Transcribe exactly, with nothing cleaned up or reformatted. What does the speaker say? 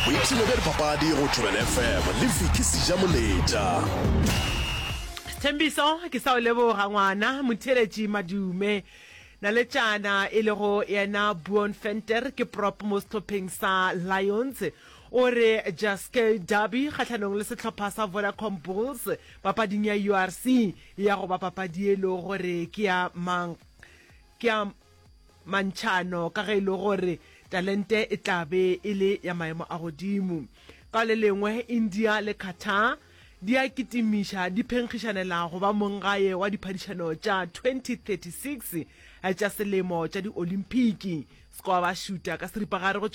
boipsene bja dipapadi go Thobela F M le Vicky Sijamoleta. Thembiso ke sa o leboga ngwana motheletši madume na le tšana e lego yena Buon Venter ke prop mo stopping sa Lions o re Jaske Derby kgatlhanong le setlhopha sa Vodacom Bulls papading ya U R C ya go ba papadi e le gore ke ya mang ke ya mantšhano ka ge e le gore talente e tlabe e le ya maemo a godimo ka le lengwe India le Qatar di a kitimiša di phenkgišanela go ba mongae wa diphadišano tša twenty thirty-six tša selemo tša di-olimpiki se kwa ba šuta ka seripagare go